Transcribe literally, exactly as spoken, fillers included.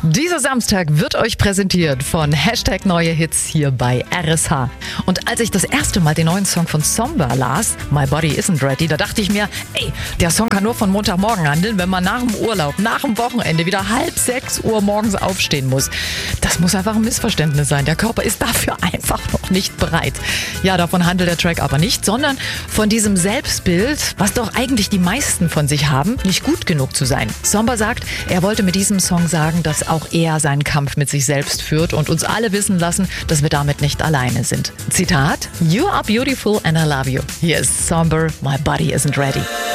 Dieser Samstag wird euch präsentiert von Hashtag Neue Hits hier bei R S H. Und als ich das erste Mal den neuen Song von Somber las, My Body Isn't Ready, da dachte ich mir, ey, der Song kann nur von Montagmorgen handeln, wenn man nach dem Urlaub, nach dem Wochenende wieder halb sechs Uhr morgens aufstehen muss. Das muss einfach ein Missverständnis sein. Der Körper ist dafür einfach noch nicht bereit. Ja, davon handelt der Track aber nicht, sondern von diesem Selbstbild, was doch eigentlich die meisten von sich haben, nicht gut genug zu sein. Somber sagt, er wollte mit diesem Song sagen, dass auch er seinen Kampf mit sich selbst führt und uns alle wissen lassen, dass wir damit nicht alleine sind. Zitat: You are beautiful and I love you. Hier ist Somber, My Body Isn't Ready.